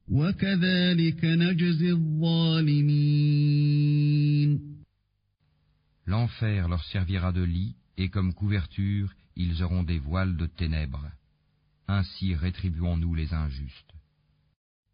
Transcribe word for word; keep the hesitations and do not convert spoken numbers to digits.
وكذلك نجزي الظالمين. L'enfer leur servira de lit, et comme couverture, ils auront des voiles de ténèbres. Ainsi rétribuons-nous les injustes.